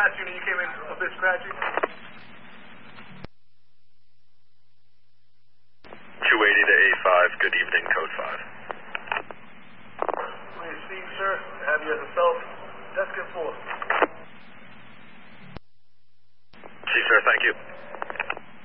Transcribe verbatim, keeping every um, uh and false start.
last unit, you came in a bit scratchy. two eighty to A five, good evening,